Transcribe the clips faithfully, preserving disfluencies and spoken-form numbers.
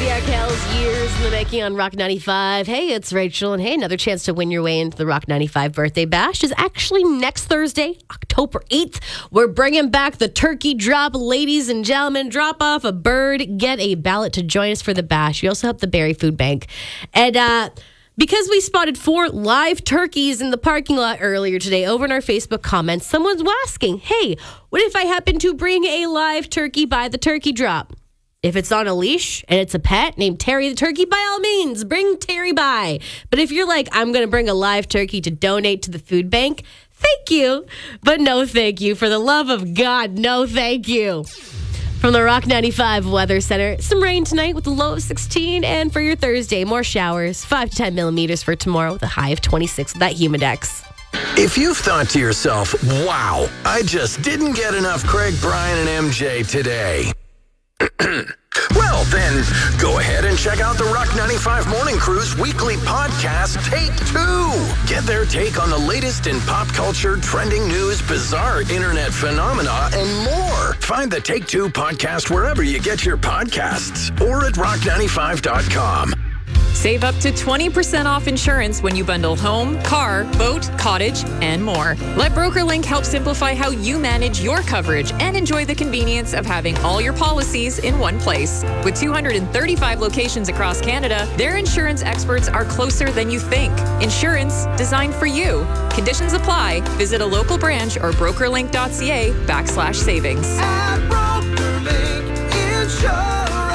Arkells, years in the making on Rock ninety-five. Hey, it's Rachel, and hey, another chance to win your way into the Rock ninety-five birthday bash is actually next Thursday, October eighth. We're bringing back the turkey drop, ladies and gentlemen. Drop off a bird, get a ballot to join us for the bash. We also help the Barrie Food Bank. And, uh... because we spotted four live turkeys in the parking lot earlier today over in our Facebook comments, someone's asking, hey, what if I happen to bring a live turkey by the turkey drop? If it's on a leash and it's a pet named Terry the turkey, by all means, bring Terry by. But if you're like, I'm going to bring a live turkey to donate to the food bank, thank you, but no thank you. For the love of God, no thank you. From the Rock ninety-five Weather Center, some rain tonight with a low of sixteen. And for your Thursday, more showers, five to ten millimeters for tomorrow with a high of twenty-six with that Humidex. If you've thought to yourself, wow, I just didn't get enough Craig, Brian, and M J today. Well, then, go ahead and check out the Rock ninety-five Morning Crew's weekly podcast, Take Two. Get their take on the latest in pop culture, trending news, bizarre internet phenomena, and more. Find the Take Two podcast wherever you get your podcasts or at rock ninety-five dot com. Save up to twenty percent off insurance when you bundle home, car, boat, cottage, and more. Let BrokerLink help simplify how you manage your coverage and enjoy the convenience of having all your policies in one place. With two hundred thirty-five locations across Canada, their insurance experts are closer than you think. Insurance designed for you. Conditions apply. Visit a local branch or brokerlink.ca backslash savings. At BrokerLink Insurance.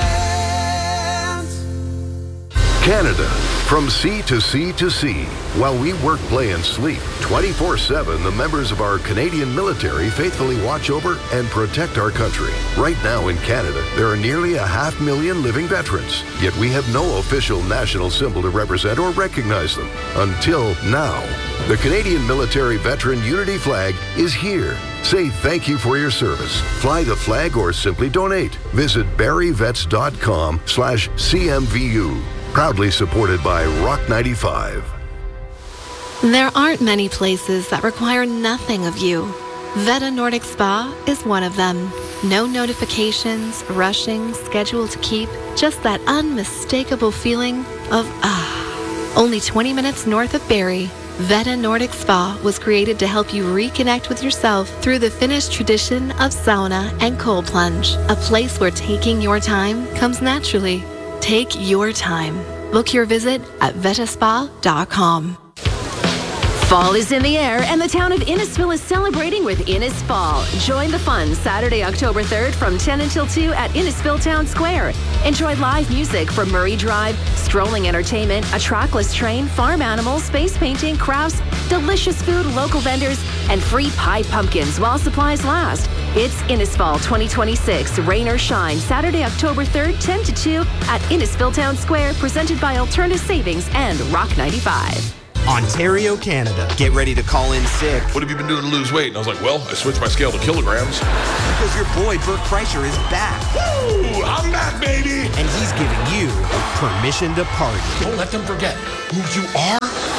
Canada, from sea to sea to sea. While we work, play, and sleep, twenty-four seven, the members of our Canadian military faithfully watch over and protect our country. Right now in Canada, there are nearly a half million living veterans, yet we have no official national symbol to represent or recognize them. Until now. The Canadian Military Veteran Unity Flag is here. Say thank you for your service. Fly the flag or simply donate. Visit barrievets.com slash CMVU. Proudly supported by Rock ninety-five. There aren't many places that require nothing of you. Veta Nordic Spa is one of them. No notifications, rushing, schedule to keep, just that unmistakable feeling of ah. Only twenty minutes north of Barrie, Veta Nordic Spa was created to help you reconnect with yourself through the Finnish tradition of sauna and cold plunge. A place where taking your time comes naturally. Take your time. Book your visit at vetaspa dot com. Fall is in the air, and the town of Innisfil is celebrating with Innis Fall. Join the fun Saturday, October third from ten until two at Innisfil Town Square. Enjoy live music from Murray Drive, strolling entertainment, a trackless train, farm animals, space painting, crafts, delicious food, local vendors, and free pie pumpkins while supplies last. It's Innisfall twenty twenty-six, rain or shine, Saturday, October third, ten to two at Innisfil Town Square, presented by Alternative Savings and Rock ninety-five. Ontario, Canada. Get ready to call in sick. What have you been doing to lose weight? And I was like, well, I switched my scale to kilograms. Because your boy, Bert Kreischer, is back. Woo! I'm back, baby! And he's giving you permission to party. Don't let them forget who you are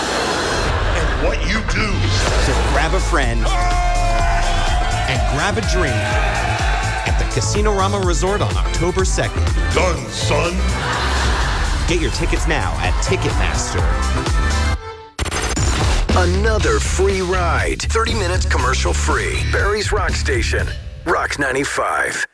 and what you do. So grab a friend ah! and grab a drink at the Casino Rama Resort on October second. Done, son. Get your tickets now at Ticketmaster. Another free ride. thirty minutes commercial free. Barrie's Rock Station. Rock ninety-five.